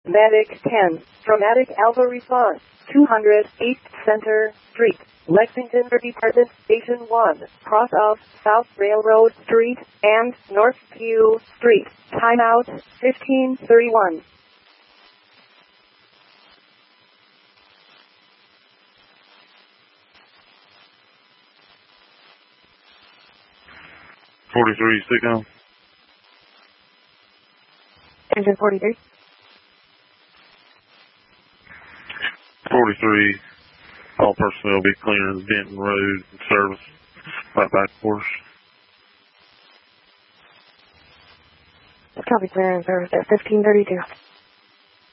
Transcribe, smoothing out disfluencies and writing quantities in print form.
Medic 10, from Attic Alpha Response, 200 East Center Street, Lexington Department Station 1, cross of South Railroad Street and Northview Street. Timeout 1531. Signal. Engine 43. 43, all personnel be clearing Denton Road and service right back course. Copy, clear and service at 1532.